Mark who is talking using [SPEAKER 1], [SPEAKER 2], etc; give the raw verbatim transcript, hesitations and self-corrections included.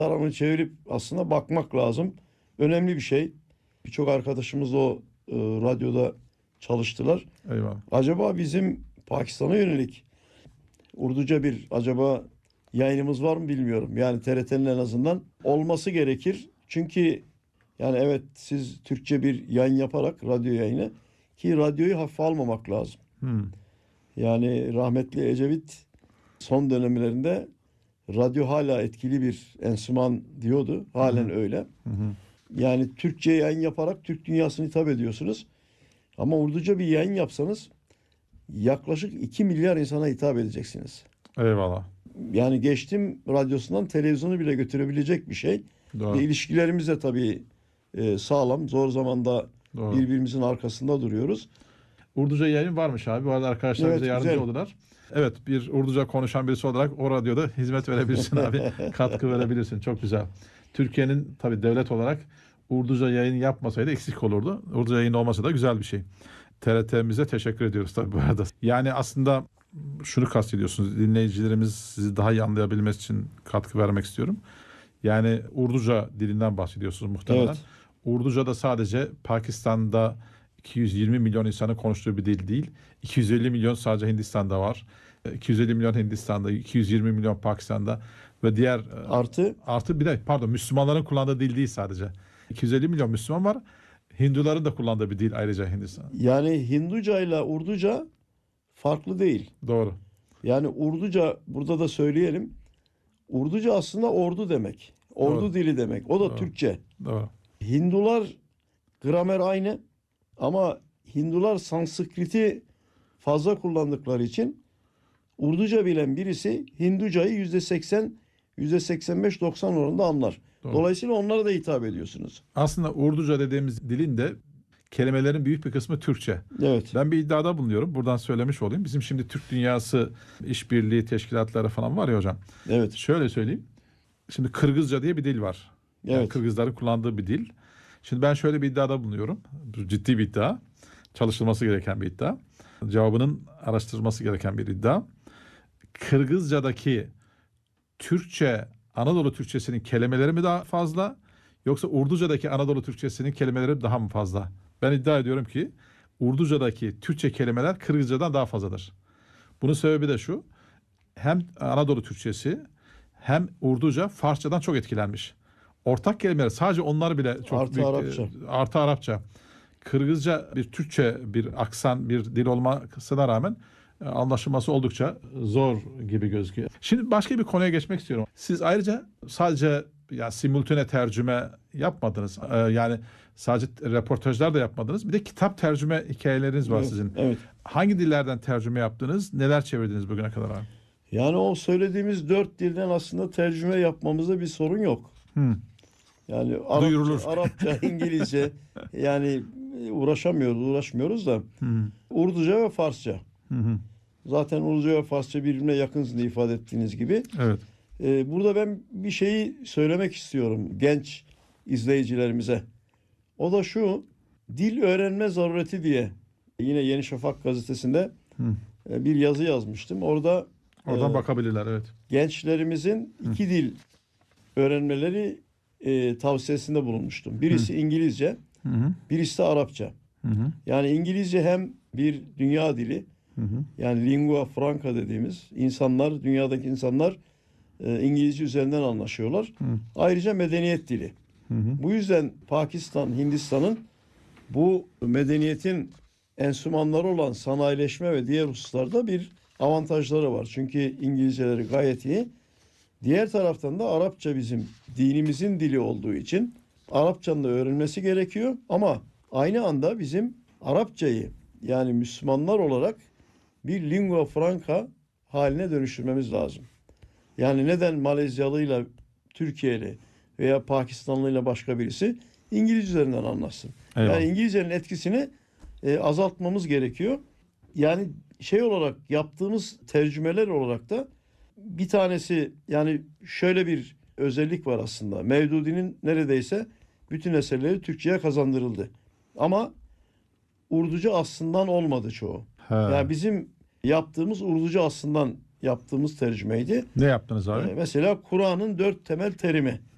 [SPEAKER 1] tarafını çevirip aslında bakmak lazım. Önemli bir şey. Birçok arkadaşımız da o e, radyoda çalıştılar.
[SPEAKER 2] Eyvallah.
[SPEAKER 1] Acaba bizim Pakistan'a yönelik Urduca bir acaba yayınımız var mı bilmiyorum. Yani T R T'nin en azından olması gerekir. Çünkü yani evet siz Türkçe bir yayın yaparak radyo yayını ki radyoyu hafife almamak lazım.
[SPEAKER 2] Hmm.
[SPEAKER 1] Yani rahmetli Ecevit son dönemlerinde radyo hala etkili bir enstrüman diyordu. Halen
[SPEAKER 2] Hı hı.
[SPEAKER 1] öyle.
[SPEAKER 2] Hı hı.
[SPEAKER 1] Yani Türkçe yayın yaparak Türk dünyasına hitap ediyorsunuz. Ama Urduca bir yayın yapsanız yaklaşık iki milyar insana hitap edeceksiniz.
[SPEAKER 2] Eyvallah.
[SPEAKER 1] Yani geçtim radyosundan televizyonu bile götürebilecek bir şey.
[SPEAKER 2] Doğru.
[SPEAKER 1] Ve ilişkilerimiz de tabii e, sağlam. Zor zamanda
[SPEAKER 2] Doğru.
[SPEAKER 1] birbirimizin arkasında duruyoruz.
[SPEAKER 2] Urduca yayın varmış abi. Bu arada arkadaşlar
[SPEAKER 1] Evet,
[SPEAKER 2] bize yardımcı
[SPEAKER 1] güzel.
[SPEAKER 2] oldular. Evet, bir Urduca konuşan birisi olarak o radyoda hizmet verebilirsin abi. Katkı verebilirsin. Çok güzel. Türkiye'nin tabii devlet olarak Urduca yayın yapmasaydı eksik olurdu. Urduca yayın olmasa da güzel bir şey. T R T'mize teşekkür ediyoruz tabii bu arada. Yani aslında şunu kastediyorsunuz. Dinleyicilerimiz sizi daha iyi anlayabilmesi için katkı vermek istiyorum. Yani Urduca dilinden bahsediyorsunuz muhtemelen.
[SPEAKER 1] Evet.
[SPEAKER 2] Urduca da sadece Pakistan'da iki yüz yirmi milyon insanın konuştuğu bir dil değil. iki yüz elli milyon sadece Hindistan'da var. iki yüz elli milyon Hindistan'da, iki yüz yirmi milyon Pakistan'da ve diğer
[SPEAKER 1] Artı
[SPEAKER 2] artı bir de pardon Müslümanların kullandığı dil değil sadece. iki yüz elli milyon Müslüman var. Hinduların da kullandığı bir dil ayrıca Hindistan.
[SPEAKER 1] yani Hinduca ile Urduca farklı değil.
[SPEAKER 2] Doğru.
[SPEAKER 1] Yani Urduca burada da söyleyelim. Urduca aslında ordu demek. Ordu
[SPEAKER 2] Doğru.
[SPEAKER 1] dili demek. O da
[SPEAKER 2] Doğru.
[SPEAKER 1] Türkçe.
[SPEAKER 2] Doğru.
[SPEAKER 1] Hindular gramer aynı ama Hindular Sanskrit'i fazla kullandıkları için Urduca bilen birisi Hinducayı yüzde seksen, yüzde seksen beş doksan oranında anlar.
[SPEAKER 2] Doğru.
[SPEAKER 1] Dolayısıyla onlara da hitap ediyorsunuz.
[SPEAKER 2] Aslında Urduca dediğimiz dilin de kelimelerin büyük bir kısmı Türkçe.
[SPEAKER 1] Evet.
[SPEAKER 2] Ben bir iddiada bulunuyorum. Buradan söylemiş olayım. Bizim şimdi Türk Dünyası işbirliği teşkilatları falan var ya hocam.
[SPEAKER 1] Evet.
[SPEAKER 2] Şöyle söyleyeyim. Şimdi Kırgızca diye bir dil var. Yani
[SPEAKER 1] Evet.
[SPEAKER 2] Kırgızların kullandığı bir dil. Şimdi ben şöyle bir iddiada bulunuyorum. Ciddi bir iddia. Çalışılması gereken bir iddia. Cevabının araştırılması gereken bir iddia. Kırgızcadaki Türkçe, Anadolu Türkçesinin kelimeleri mi daha fazla yoksa Urducadaki Anadolu Türkçesinin kelimeleri mi daha mı fazla? Ben iddia ediyorum ki Urducadaki Türkçe kelimeler Kırgızcadan daha fazladır. Bunun sebebi de şu. Hem Anadolu Türkçesi hem Urduca Farsçadan çok etkilenmiş. Ortak kelimeler sadece onlar bile çok
[SPEAKER 1] Artı
[SPEAKER 2] büyük.
[SPEAKER 1] Arapça.
[SPEAKER 2] Artı Arapça. Kırgızca bir Türkçe bir aksan bir dil olmasına rağmen anlaşılması oldukça zor gibi gözüküyor. Şimdi başka bir konuya geçmek istiyorum. Siz ayrıca sadece ya simultane tercüme yapmadınız. Ee, yani sadece röportajlar da yapmadınız. Bir de kitap tercüme hikayeleriniz var
[SPEAKER 1] Evet,
[SPEAKER 2] sizin.
[SPEAKER 1] evet.
[SPEAKER 2] Hangi dillerden tercüme yaptınız? Neler çevirdiniz bugüne kadar abi?
[SPEAKER 1] Yani o söylediğimiz dört dilden aslında tercüme yapmamızda bir sorun yok.
[SPEAKER 2] Hmm.
[SPEAKER 1] Yani
[SPEAKER 2] Duyurulur.
[SPEAKER 1] Arapça, Arapça, İngilizce yani uğraşamıyoruz, uğraşmıyoruz da
[SPEAKER 2] Hmm.
[SPEAKER 1] Urduca ve Farsça.
[SPEAKER 2] Hmm.
[SPEAKER 1] Zaten Urduca ve Farsça birbirine yakınsın ifade ettiğiniz gibi.
[SPEAKER 2] Evet.
[SPEAKER 1] Ee, burada ben bir şeyi söylemek istiyorum genç izleyicilerimize. O da şu, dil öğrenme zarureti diye yine Yeni Şafak gazetesinde
[SPEAKER 2] Hmm.
[SPEAKER 1] e, bir yazı yazmıştım. Orada
[SPEAKER 2] Oradan
[SPEAKER 1] e,
[SPEAKER 2] bakabilirler, evet.
[SPEAKER 1] gençlerimizin iki dil öğrenmeleri e, tavsiyesinde bulunmuştum. Birisi İngilizce,
[SPEAKER 2] Hı hı.
[SPEAKER 1] birisi de Arapça.
[SPEAKER 2] Hı hı.
[SPEAKER 1] Yani İngilizce hem bir dünya dili,
[SPEAKER 2] Hı hı.
[SPEAKER 1] yani lingua franca dediğimiz insanlar, dünyadaki insanlar e, İngilizce üzerinden anlaşıyorlar.
[SPEAKER 2] Hı.
[SPEAKER 1] Ayrıca medeniyet dili.
[SPEAKER 2] Hı hı.
[SPEAKER 1] Bu yüzden Pakistan, Hindistan'ın bu medeniyetin enstrümanları olan sanayileşme ve diğer hususlarda bir avantajları var. Çünkü İngilizceleri gayet iyi. Diğer taraftan da Arapça bizim dinimizin dili olduğu için Arapçanın da öğrenmesi gerekiyor. Ama aynı anda bizim Arapçayı yani Müslümanlar olarak bir lingua franca haline dönüştürmemiz lazım. Yani neden Malezyalıyla Türkiye'li veya Pakistanlıyla başka birisi İngilizce üzerinden anlasın?
[SPEAKER 2] Eyvallah.
[SPEAKER 1] Yani İngilizcenin etkisini e, azaltmamız gerekiyor. Yani şey olarak yaptığımız tercümeler olarak da bir tanesi yani şöyle bir özellik var aslında. Mevdudi'nin neredeyse bütün eserleri Türkçe'ye kazandırıldı. Ama Urduca aslından olmadı çoğu.
[SPEAKER 2] He.
[SPEAKER 1] Yani bizim yaptığımız Urduca aslından yaptığımız tercümeydi.
[SPEAKER 2] Ne yaptınız abi?
[SPEAKER 1] Ee, mesela Kur'an'ın dört temel terimi.